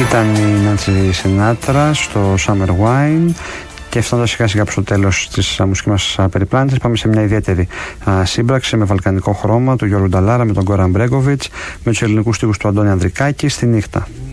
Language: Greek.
Ήταν η Νάντσι Σινάτρα στο Summer Wine. Και φτάνοντας σιγά σιγά προς το τέλος της μουσικής μας περιπλάνησης, πάμε σε μια ιδιαίτερη σύμπραξη με βαλκανικό χρώμα του Γιώργου Νταλάρα με τον Γκόραν Μπρέγκοβιτς, με τους ελληνικούς στίχους του Αντώνη Ανδρικάκη, «Στη νύχτα».